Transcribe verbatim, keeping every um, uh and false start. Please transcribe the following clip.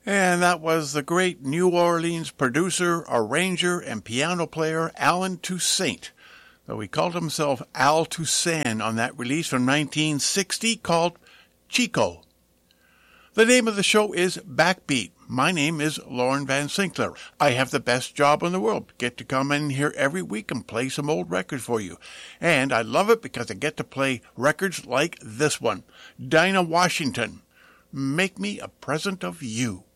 And that was the great New Orleans producer, arranger, and piano player Allen Toussaint, though he called himself Al Toussaint on that release from nineteen sixty called Chico. The name of the show is Backbeat. My name is Lauren Van Sinkler. I have the best job in the world. Get to come in here every week and play some old records for you. And I love it because I get to play records like this one. Dinah Washington, Make Me a Present of You.